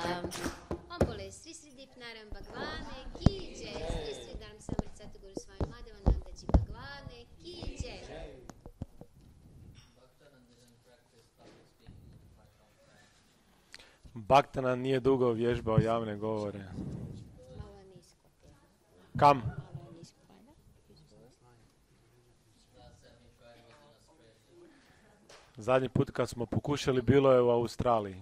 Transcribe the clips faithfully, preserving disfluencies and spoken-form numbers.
Um, Ombole Sri Sri Dipnaram Bhagwane ki jai. Sri Sri Dharma Samrit Satguru Swami Madhavananda Ji Bhagwane ki jai. Bhaktanan nije dugo vježbao javne govore. Malo je nisko. Kam? Malo je nisko. Zadnji put kad smo pokušali bilo je u Australiji.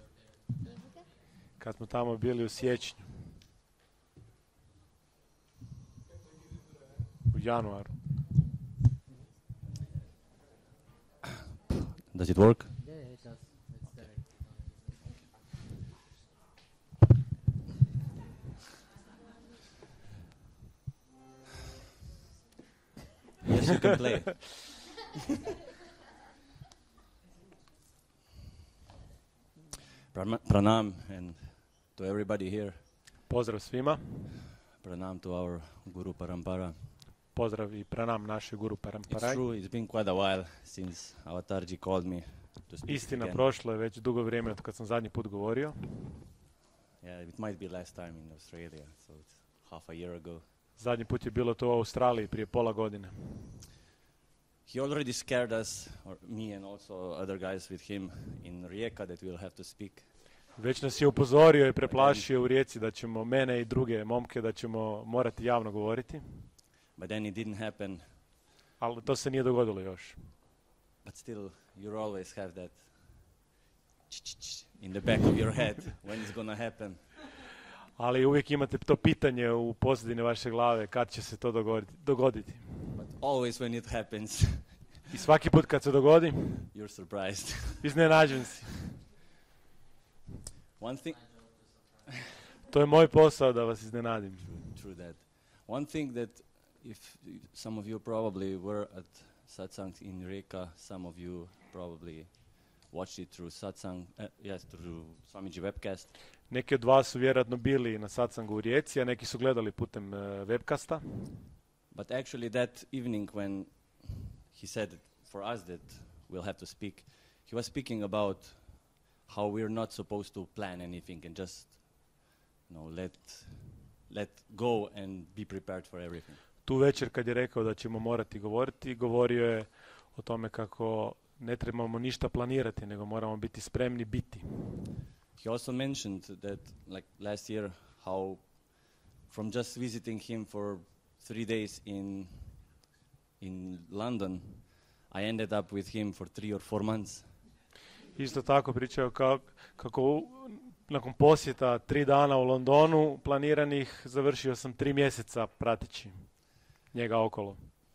Kad smo tamo bili u siječnju. U januaru. Does it work? Yeah, it does. It's direct. Yes, you can play. Prana- Pranam and to everybody here. Pozdrav svima. Pranam to our Guru Parampara. Pozdrav i pranam naše Guru It's Paramparaj. true, it's been quite a while since Avatarji called me to speak Istina, again. prošlo je već dugo vrijeme od kad sam zadnji put govorio. Yeah, it might be last time in Australia, so it's half a year ago. Zadnji put je bilo to u Australiji prije pola godine. He already scared us, or me and also other guys with him in Rijeka, that we'll have to speak. Već nas je upozorio i preplašio u Rijeci da ćemo, mene i druge momke, da ćemo morati javno govoriti. But then it didn't happen. Ali to se nije dogodilo još. But still, you always have that in the back of your head when it's gonna happen. Ali uvijek imate to pitanje u pozadini vaše glave kad će se to dogoditi. dogoditi. But always when it happens, I svaki put kad se dogodi, you're surprised. iznenađen si. One thing, To je moj posao da vas iznenadim. true that. One thing that, if some of you probably were at satsang in Rijeka, some of you probably watched it through satsang, uh, yes, through Swamiji webcast. Neki od vas su vjerojatno bili na satsangu u Rijeci, a neki su gledali putem uh, webkasta. But actually that evening when he said for us that we'll have to speak, he was speaking about how we're not supposed to plan anything and just, you know, let let go and be prepared for everything. Tu večer kad je rekao da ćemo morati govoriti, govorio je o tome kako ne trebamo ništa planirati, nego moramo biti spremni biti. He also mentioned that, like last year, how from just visiting him for three days in in London, I ended up with him for three or four months. Isto tako pričao kao, kako u- nakon posjeta tri dana u Londonu planiranih završio sam tri mjeseca prateći njega okolo.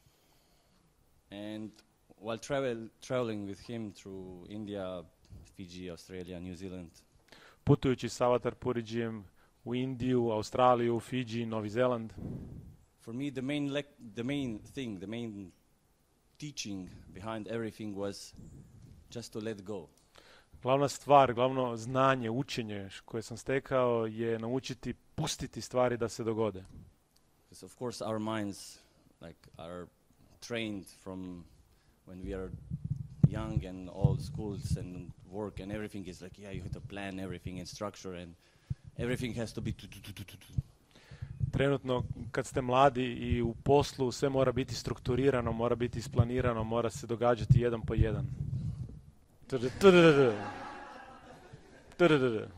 And while travel, traveling with him through India, Fiji, Australia, New Zealand, Putujući s Avatar Puriđijem u Indiju, Australiju, Fiji, Novi Zeland, for me the main lec- the main thing, the main teaching behind everything was just to let go. glavna stvar, glavno znanje, učenje š- koje sam stekao je naučiti pustiti stvari da se dogode. Because of course our minds like are trained from when we are young and all schools and work and everything is like, yeah, you have to plan everything and structure and everything has to be tu- tu- tu- tu- tu- tu. Trenutno kad ste mladi i u poslu sve mora biti strukturirano, mora biti isplanirano, mora se događati jedan po jedan. Tudu, tudu, tudu. Tudu, tudu.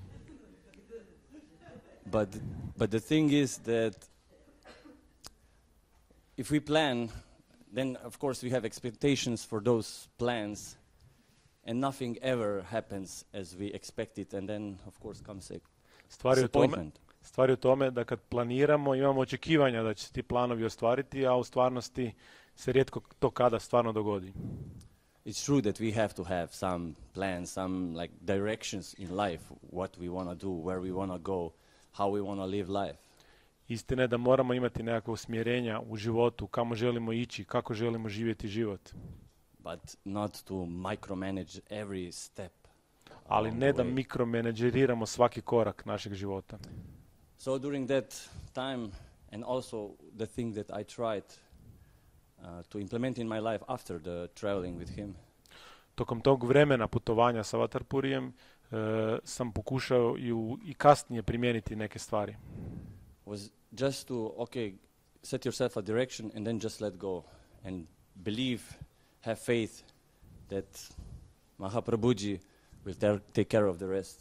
But but the thing is that if we plan, then of course we have expectations for those plans, and nothing ever happens as we expect it, and then of course comes a Stvari u tome, disappointment. stvari u tome da kad planiramo imamo očekivanja da će se ti planovi ostvariti, a u stvarnosti se rijetko to kada stvarno dogodi. It's true that we have to have some plans, some like directions in life, what we want to do, where we want to go, how we want to live life. Istina je da moramo imati nekakva usmjerenja u životu, kamo želimo ići, kako želimo živjeti život. But not to micromanage every step. Ali along ne the da way. mikromenadžeriramo svaki korak našeg života. So during that time, and also the thing that I tried uh, to implement in my life after the traveling with him, Tokom tog vremena putovanja sa Avatar Purijem, e, sam pokušao i, u, i kasnije primijeniti neke stvari. was just to, okay, set yourself a direction and then just let go and believe, have faith that Mahaprabhuji will ta- take care of the rest.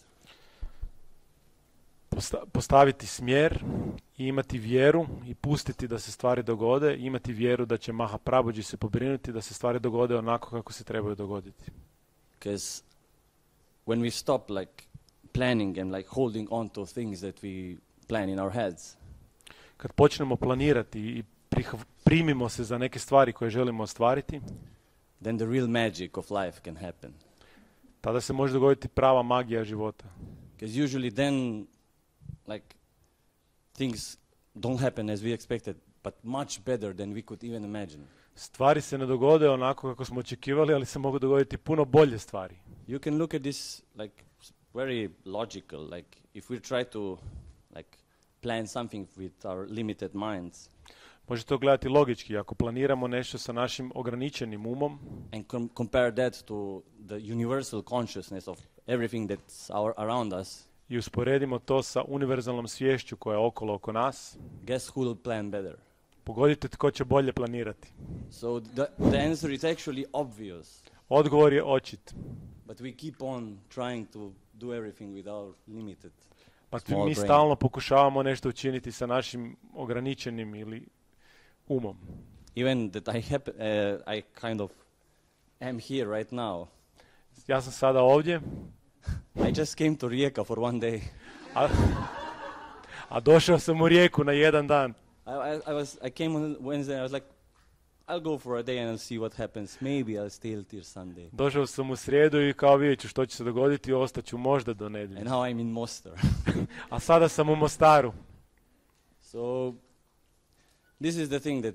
Posta- postaviti smjer i imati vjeru i pustiti da se stvari dogode, i imati vjeru da će Mahaprabhuji se pobrinuti da se stvari dogode onako kako se trebaju dogoditi. Because when we stop like planning and like holding on to things that we plan in our heads, Kad počnemo planirati i prihv- primimo se za neke stvari koje želimo ostvariti, then the real magic of life can happen. tada se može dogoditi prava magija života. Because usually then, like, things don't happen as we expected, but much better than we could even imagine. Stvari se ne dogode onako kako smo očekivali, ali se mogu dogoditi puno bolje stvari. You can look at this like s- very logical, like if we try to like plan something with our limited minds Možete to gledati logički. Ako planiramo nešto sa našim ograničenim umom and com- compare that to the universal consciousness of everything that's our, around us, i usporedimo to sa univerzalnom sviješću koja je okolo oko nas, guess who will plan better? pogodite tko će bolje planirati. So the, the answer is actually obvious, Odgovor je očit. but we keep on trying to do everything with our limited. Pa Small mi brain. stalno pokušavamo nešto učiniti sa našim ograničenim ili umom. Even that I hap- uh, I kind of am here right now. Ja sam sada ovdje, I just came to Rijeka for one day. a, a došao sam u Rijeku na jedan dan. I, I, I was I came on Wednesday. I was like, I'll go for a day and I'll see what happens. Maybe I'll stay till Sunday. Došao sam u srijedu i kao vidjet ću što će se dogoditi, ostaću možda do nedjelje. And now I'm in Mostar. A sada sam u Mostaru. So this is the thing that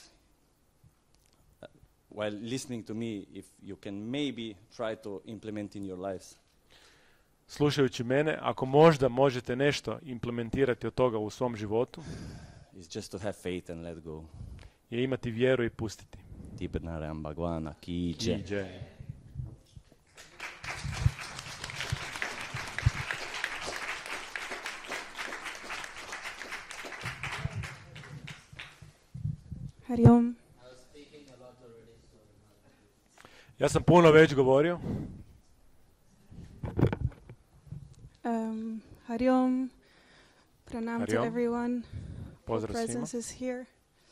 uh, while listening to me, if you can maybe try to implement in your lives, Slušajući mene, ako možda možete nešto implementirati od toga u svom životu, is just to have faith and let go. je imati vjeru i pustiti. Tibet Narayan Bhagwana ki jai. Ki jai. Hari Om. Ja sam puno već govorio. Um, Hari Om. Pranam Hari to Om. everyone. Pozdrav svima. Presence is here.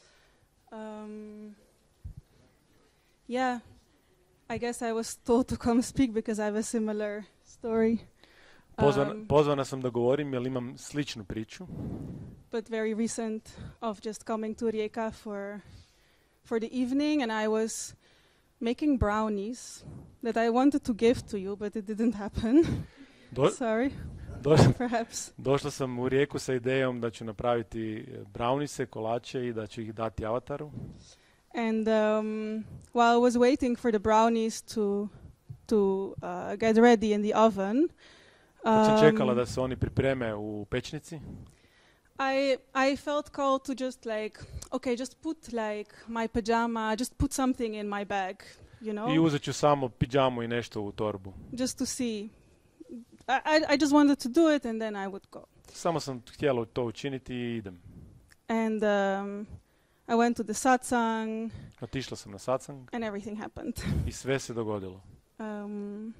Um, yeah, I guess I was told to come speak because I have a similar story. Pozvan, Um, pozvana sam da govorim jer imam sličnu priču, but very recent of just coming to Rijeka for for the evening, and I was making brownies that I wanted to give to you, but it didn't happen. Do, Sorry, došla, perhaps. došla sam u Rijeku sa idejom da ću napraviti braunise, kolače i da ću ih dati avataru. And um, while I was waiting for the brownies to to uh, get ready in the oven, Kad sam čekala um, da se oni pripreme u pečnici, I I felt called to just like, okay, just put like my pajama, just put something in my bag, you know, i uzet ću samo pidžamu i nešto u torbu. just to see. I, I I just wanted to do it, and then I would go. Samo sam htjela to učiniti i idem. And um, I went to the satsang, Otišla sam na satsang and everything happened. i sve se dogodilo. Um,